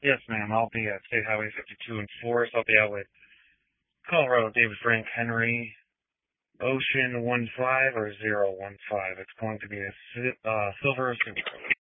Yes, ma'am. I'll be at State Highway 52 and 4, so I'll be out with Colorado David Frank Henry, Ocean 15 or 015. It's going to be a Silver Supra.